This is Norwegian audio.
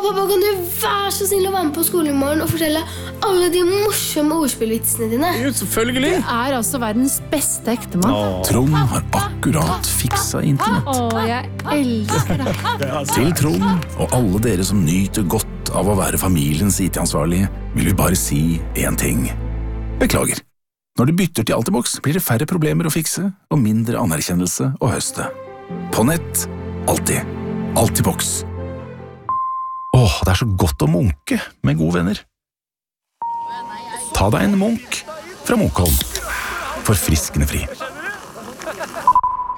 pappa, kan du være så snill å være med på skolen i morgen og fortelle alle de morsomme ordspillvitsene dine? Jo, selvfølgelig. Altså verdens beste ektemann. Trond har akkurat fiksa internett. Jeg elsker det. Til Trond og alle dere som nyter godt av å være familiens IT-ansvarlige, vil vi bare si en ting. Beklager. Når du bytter til Altibox, blir det færre problemer å fikse og mindre anerkjennelse å høste. På nett, alltid. Altibox. Det er så godt å munke med gode venner. Ta deg en munk fra Munkholm. Forfriskende fri.